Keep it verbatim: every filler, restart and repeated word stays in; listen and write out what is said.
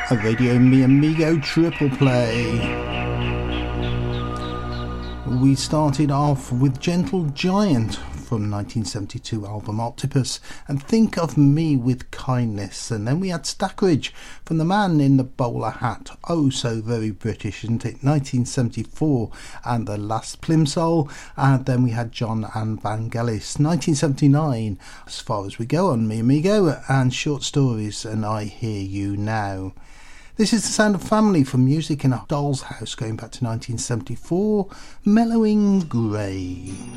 A Radio Mi Amigo triple play. We started off with Gentle Giant from nineteen seventy-two album Octopus and Think of Me with Kindness, and then we had Stackeridge from The Man in the Bowler Hat, oh so very British, isn't it, nineteen seventy-four, and The Last Plimsoll, and then we had John and Vangelis, nineteen seventy-nine, as far as we go on Mi Amigo, and Short Stories and I Hear You Now. This is The Sound of Family from Music in a Doll's House going back to nineteen seventy-four, Mellowing Grey.